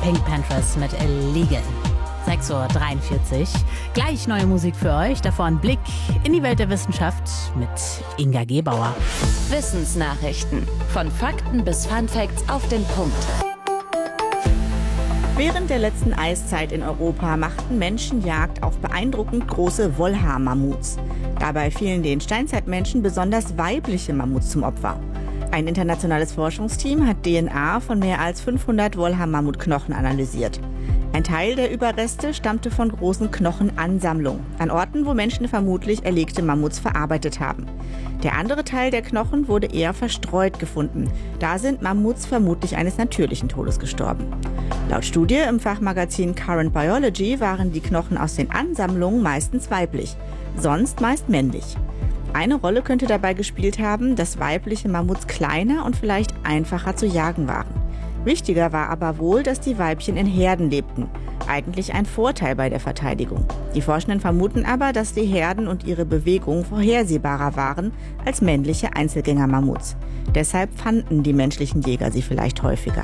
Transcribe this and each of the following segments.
Pink Panthers mit Illegal. 6:43 Uhr. Gleich neue Musik für euch. Davor ein Blick in die Welt der Wissenschaft mit Inga Gebauer. Wissensnachrichten. Von Fakten bis Funfacts auf den Punkt. Während der letzten Eiszeit in Europa machten Menschen Jagd auf beeindruckend große Wollhaar-Mammuts. Dabei fielen den Steinzeitmenschen besonders weibliche Mammuts zum Opfer. Ein internationales Forschungsteam hat DNA von mehr als 500 Wollhaar-Mammutknochen analysiert. Ein Teil der Überreste stammte von großen Knochenansammlungen, an Orten, wo Menschen vermutlich erlegte Mammuts verarbeitet haben. Der andere Teil der Knochen wurde eher verstreut gefunden. Da sind Mammuts vermutlich eines natürlichen Todes gestorben. Laut Studie im Fachmagazin Current Biology waren die Knochen aus den Ansammlungen meistens weiblich, sonst meist männlich. Eine Rolle könnte dabei gespielt haben, dass weibliche Mammuts kleiner und vielleicht einfacher zu jagen waren. Wichtiger war aber wohl, dass die Weibchen in Herden lebten. Eigentlich ein Vorteil bei der Verteidigung. Die Forschenden vermuten aber, dass die Herden und ihre Bewegungen vorhersehbarer waren als männliche Einzelgänger-Mammuts. Deshalb fanden die menschlichen Jäger sie vielleicht häufiger.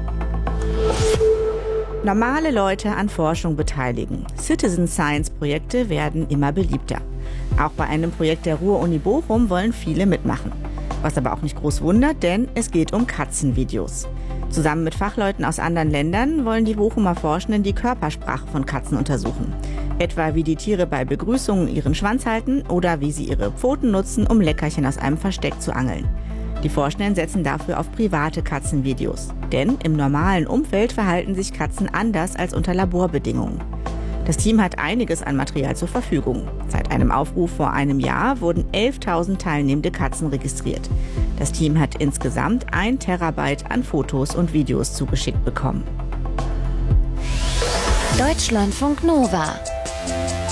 Normale Leute an Forschung beteiligen. Citizen Science-Projekte werden immer beliebter. Auch bei einem Projekt der Ruhr-Uni Bochum wollen viele mitmachen. Was aber auch nicht groß wundert, denn es geht um Katzenvideos. Zusammen mit Fachleuten aus anderen Ländern wollen die Bochumer Forschenden die Körpersprache von Katzen untersuchen. Etwa wie die Tiere bei Begrüßungen ihren Schwanz halten oder wie sie ihre Pfoten nutzen, um Leckerchen aus einem Versteck zu angeln. Die Forschenden setzen dafür auf private Katzenvideos. Denn im normalen Umfeld verhalten sich Katzen anders als unter Laborbedingungen. Das Team hat einiges an Material zur Verfügung. Seit einem Aufruf vor einem Jahr wurden 11.000 teilnehmende Katzen registriert. Das Team hat insgesamt 1 Terabyte an Fotos und Videos zugeschickt bekommen. Deutschlandfunk Nova.